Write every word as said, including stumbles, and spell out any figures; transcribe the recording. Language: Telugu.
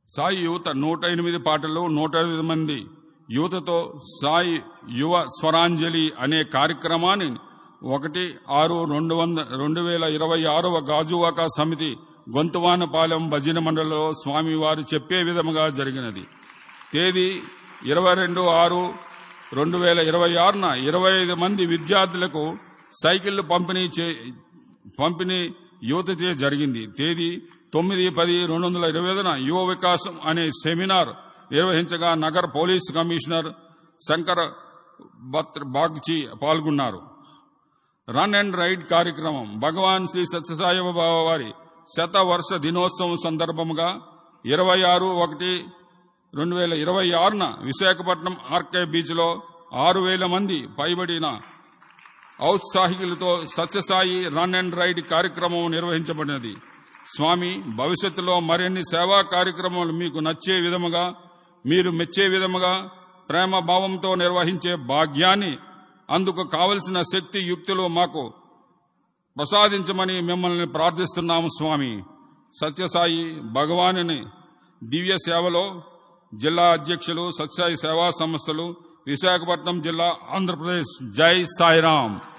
సాయి యువత నూట ఎనిమిది పాటలు నూట ఐదు మంది యువతతో సాయి యువ స్వరాంజలి అనే కార్యక్రమాన్ని ఒకటి ఆరు రెండు వంద రెండు వేల ఇరవై ఆరవ గాజువాక సమితి గొంతువానపాలెం భజన మండలిలో స్వామివారు చెప్పే విధముగా జరిగినది. తేదీ ఇరవై రెండు ఆరు రెండు వేల ఇరవై ఆరున ఇరవై ఐదు మంది విద్యార్థులకు సైకిళ్లు పంపిణీ పంపిణీ యువతచే జరిగింది. తేదీ తొమ్మిది పది రెండు వందల ఇరవై ఐదున యువ వికాసం అనే సెమినార్ నిర్వహించగా నగర పోలీస్ కమిషనర్ శంకర్ బాగ్చి పాల్గొన్నారు. రన్ అండ్ రైడ్ కార్యక్రమం భగవాన్ శ్రీ సత్యసాయిబాబా వారి శత వర్ష దినోత్సవం సందర్భంగా ఇరవై ఆరు ఒకటి రెండు వేల ఇరవై ఆరున విశాఖపట్నం ఆర్కే బీచ్ లో ఆరు వేల మంది పైబడిన ఔత్సాహికులతో సత్యసాయి రన్ అండ్ రైడ్ కార్యక్రమం నిర్వహించబడినది. స్వామి భవిష్యత్తులో మరిన్ని సేవా కార్యక్రమాలు మీకు నచ్చే విధముగా మీరు మెచ్చే విధముగా ప్రేమ భావంతో నిర్వహించే భాగ్యాన్ని అందుకు కావలసిన శక్తి యుక్తులు మాకు ప్రసాదించమని మిమ్మల్ని ప్రార్థిస్తున్నాము. స్వామి సత్యసాయి భగవానుని దివ్య సేవలో జిల్లా అధ్యక్షులు సత్యసాయి సేవా సంస్థలు విశాఖపట్నం జిల్లా ఆంధ్రప్రదేశ్. జై సాయిరాం.